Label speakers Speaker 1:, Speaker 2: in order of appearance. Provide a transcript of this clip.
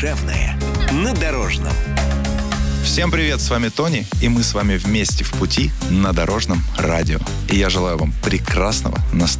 Speaker 1: Душевное на Дорожном.
Speaker 2: Всем привет, с вами Тони, и мы с вами вместе в пути на Дорожном радио. И я желаю вам прекрасного настроения.